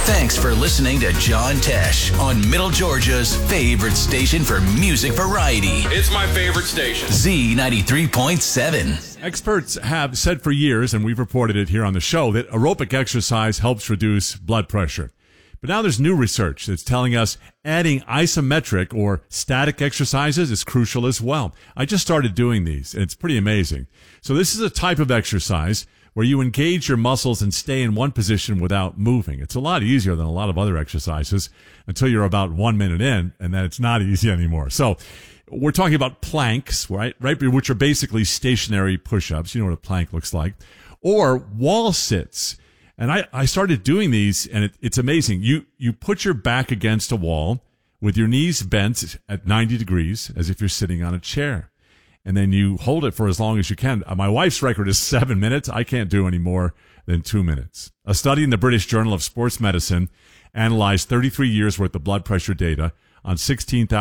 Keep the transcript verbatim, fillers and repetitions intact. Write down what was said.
Thanks for listening to John Tesh on Middle Georgia's favorite station for music variety. It's my favorite station. Z ninety-three point seven. Experts have said for years, and we've reported it here on the show, that aerobic exercise helps reduce blood pressure. But now there's new research that's telling us adding isometric or static exercises is crucial as well. I just started doing these, and it's pretty amazing. So this is a type of exercise where you engage your muscles and stay in one position without moving. It's a lot easier than a lot of other exercises until you're about one minute in, and then it's not easy anymore. So we're talking about planks, right? Right, which are basically stationary push-ups. You know what a plank looks like. Or wall sits. And I, I started doing these, and it, it's amazing. You you put your back against a wall with your knees bent at ninety degrees as if you're sitting on a chair. And then you hold it for as long as you can. My wife's record is seven minutes. I can't do any more than two minutes. A study in the British Journal of Sports Medicine analyzed thirty-three years worth of blood pressure data on sixteen thousand